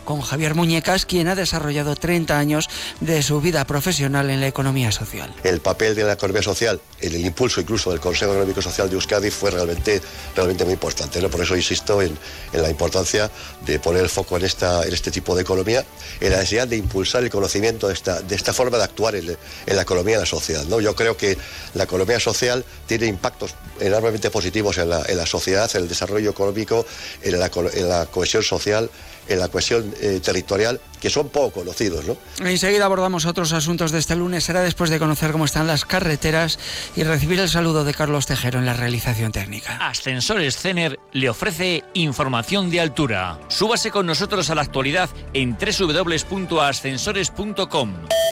con Javier Muñecas, quien ha desarrollado 30 años de su vida profesional en la economía social. El papel de la economía social, en el impulso incluso del Consejo Económico y Social de Euskadi fue realmente muy importante, ¿no? Por eso insisto en la importancia de poner el foco en este tipo de economía, en la necesidad de impulsar el conocimiento de esta forma de actuar en la economía y la sociedad, ¿no? Yo creo que la economía social tiene impactos enormemente positivos en la sociedad, en el desarrollo económico, en la cohesión social, en la cohesión territorial, que son poco conocidos, ¿no? Enseguida abordamos otros asuntos de este lunes. Será después de conocer cómo están las carreteras y recibir el saludo de Carlos Tejero en la realización técnica. Ascensores Cener le ofrece información de altura. Súbase con nosotros a la actualidad en www.ascensores.com.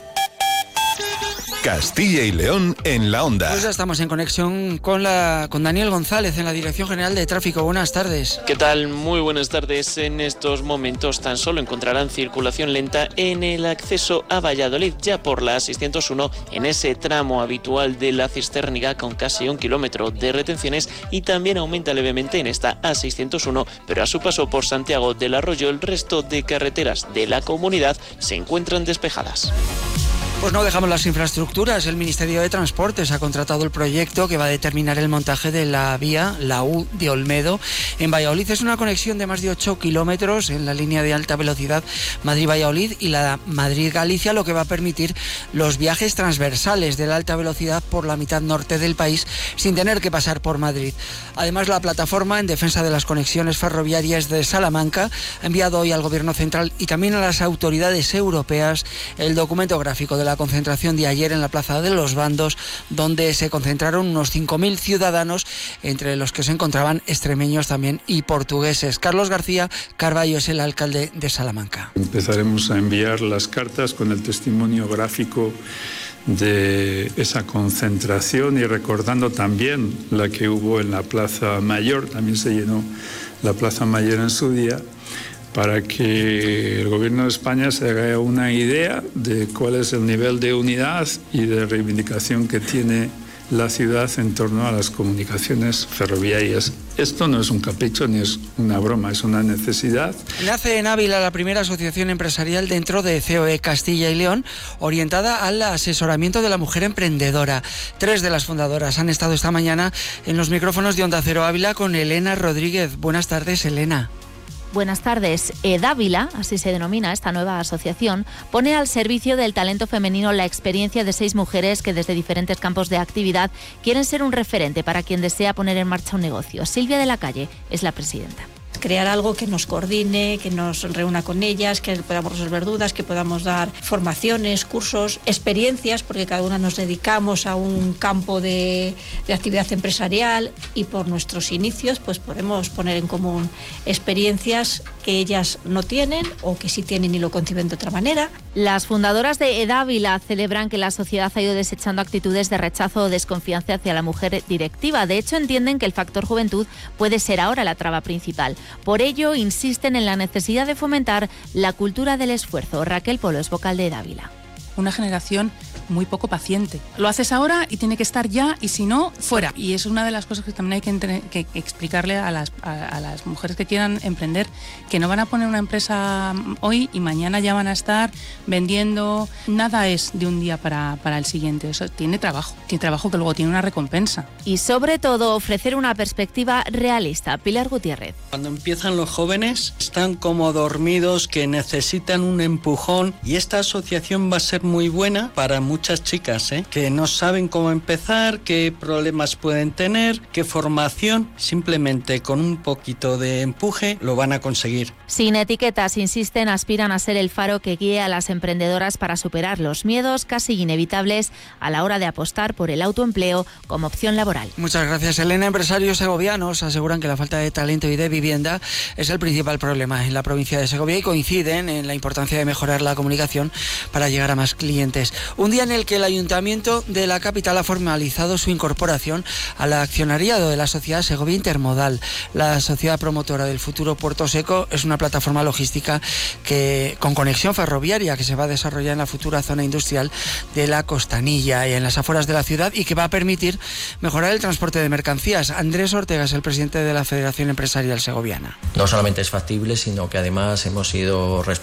Castilla y León en la onda. Pues ya estamos en conexión con Daniel González en la Dirección General de Tráfico. Buenas tardes. ¿Qué tal? Muy buenas tardes. En estos momentos tan solo encontrarán circulación lenta en el acceso a Valladolid, ya por la A601, en ese tramo habitual de la Cisterniga con casi 1 kilómetro de retenciones, y también aumenta levemente en esta A601, pero a su paso por Santiago del Arroyo el resto de carreteras de la comunidad se encuentran despejadas. Pues no dejamos las infraestructuras. El Ministerio de Transportes ha contratado el proyecto que va a determinar el montaje de la vía, la U de Olmedo, en Valladolid. Es una conexión de más de 8 kilómetros en la línea de alta velocidad Madrid-Valladolid y la Madrid-Galicia, lo que va a permitir los viajes transversales de la alta velocidad por la mitad norte del país sin tener que pasar por Madrid. Además, la plataforma en defensa de las conexiones ferroviarias de Salamanca ha enviado hoy al Gobierno Central y también a las autoridades europeas el documento gráfico de la concentración de ayer en la Plaza de los Bandos, donde se concentraron unos 5.000 ciudadanos, entre los que se encontraban extremeños también y portugueses. Carlos García Carballo es el alcalde de Salamanca. Empezaremos a enviar las cartas con el testimonio gráfico de esa concentración y recordando también la que hubo en la Plaza Mayor. También se llenó la Plaza Mayor en su día, para que el Gobierno de España se haga una idea de cuál es el nivel de unidad y de reivindicación que tiene la ciudad en torno a las comunicaciones ferroviarias. Esto no es un capricho ni es una broma, es una necesidad. Nace en Ávila la primera asociación empresarial dentro de COE Castilla y León, orientada al asesoramiento de la mujer emprendedora. 3 de las fundadoras han estado esta mañana en los micrófonos de Onda Cero Ávila con Elena Rodríguez. Buenas tardes, Elena. Buenas tardes. EDávila, así se denomina esta nueva asociación, pone al servicio del talento femenino la experiencia de 6 mujeres que desde diferentes campos de actividad quieren ser un referente para quien desea poner en marcha un negocio. Silvia de la Calle es la presidenta. Crear algo que nos coordine, que nos reúna con ellas, que podamos resolver dudas, que podamos dar formaciones, cursos, experiencias, porque cada una nos dedicamos a un campo de actividad empresarial y por nuestros inicios pues podemos poner en común experiencias que ellas no tienen o que sí tienen y lo conciben de otra manera. Las fundadoras de EDávila celebran que la sociedad ha ido desechando actitudes de rechazo o desconfianza hacia la mujer directiva. De hecho, entienden que el factor juventud puede ser ahora la traba principal. Por ello, insisten en la necesidad de fomentar la cultura del esfuerzo. Raquel Polo es vocal de EDávila. Una generación muy poco paciente. Lo haces ahora y tiene que estar ya, y si no, fuera. Y es una de las cosas que también hay que explicarle a las mujeres que quieran emprender, que no van a poner una empresa hoy y mañana ya van a estar vendiendo. Nada es de un día para el siguiente. Eso tiene trabajo que luego tiene una recompensa. Y sobre todo, ofrecer una perspectiva realista. Pilar Gutiérrez. Cuando empiezan los jóvenes, están como dormidos, que necesitan un empujón, y esta asociación va a ser muy buena para muchas chicas, que no saben cómo empezar, qué problemas pueden tener, qué formación. Simplemente con un poquito de empuje lo van a conseguir. Sin etiquetas, insisten, aspiran a ser el faro que guíe a las emprendedoras para superar los miedos casi inevitables a la hora de apostar por el autoempleo como opción laboral. Muchas gracias, Elena. Empresarios segovianos aseguran que la falta de talento y de vivienda es el principal problema en la provincia de Segovia y coinciden en la importancia de mejorar la comunicación para llegar a más clientes. Un día en el que el Ayuntamiento de la capital ha formalizado su incorporación al accionariado de la Sociedad Segovia Intermodal. La sociedad promotora del futuro Puerto Seco es una plataforma logística con conexión ferroviaria que se va a desarrollar en la futura zona industrial de la Costanilla y en las afueras de la ciudad, y que va a permitir mejorar el transporte de mercancías. Andrés Ortega es el presidente de la Federación Empresarial Segoviana. No solamente es factible, sino que además hemos sido responsables